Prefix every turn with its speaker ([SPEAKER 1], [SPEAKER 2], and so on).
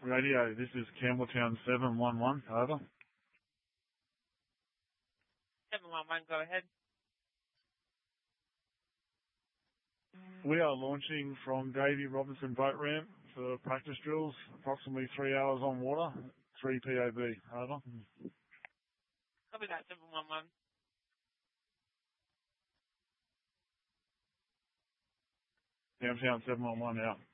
[SPEAKER 1] Radio, this is Campbelltown 711, over.
[SPEAKER 2] 711, go ahead.
[SPEAKER 1] We are launching from Davy Robinson Boat Ramp for practice drills, approximately 3 hours on water, 3 POB, over.
[SPEAKER 2] Copy that, 711.
[SPEAKER 1] Campbelltown 711, out.